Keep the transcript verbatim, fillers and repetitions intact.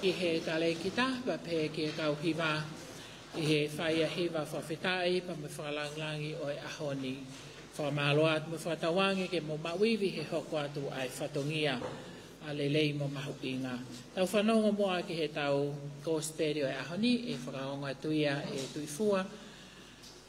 ki he tale ki tahwa pe ki e kau hiwa i he whaia hiwa whawhetai pa me whakalanglangi o e ahoni. Whamaloa atu me whatawangi ke mo mawiwi he hoko atu ai whatongia a lelei mo mahu inga. Tau whanonga moa ki he tau kōsteri o e ahoni e whakaonga tuia e tuifua